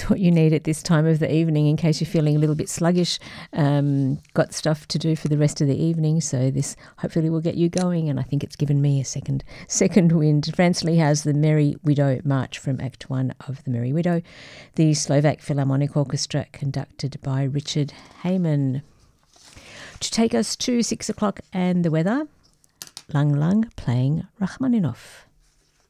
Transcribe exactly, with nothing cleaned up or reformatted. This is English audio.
just what you need at this time of the evening in case you're feeling a little bit sluggish, um, got stuff to do for the rest of the evening. So this hopefully will get you going, and I think it's given me a second second wind. Franz Lee has the Merry Widow March from Act One of The Merry Widow, the Slovak Philharmonic Orchestra conducted by Richard Heyman. To take us to six o'clock and the weather, Lang Lang playing Rachmaninoff.